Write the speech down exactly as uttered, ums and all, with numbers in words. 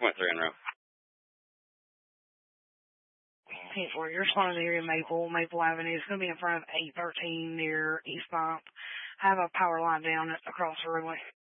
point three in row. ten four, you're spawning here in Maple, Maple Avenue. It's going to be in front of eight thirteen near East Bump. Have a power line down across the roadway.